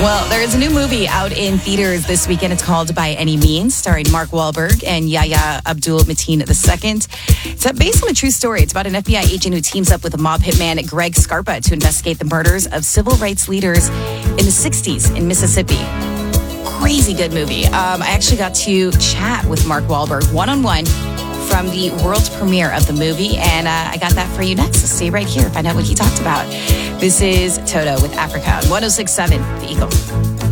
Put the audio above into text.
Well, there is a new movie out in theaters this weekend. It's called By Any Means, starring Mark Wahlberg and Yahya Abdul-Mateen II. It's based on a true story. It's about an FBI agent who teams up with a mob hitman, Greg Scarpa, to investigate the murders of civil rights leaders in the 60s in Mississippi. Crazy good movie. I actually got to chat with Mark Wahlberg one-on-one from the world premiere of the movie, and I got that for you next. So stay right here, find out what he talked about. This is Toto with Africa on 106.7 The Eagle.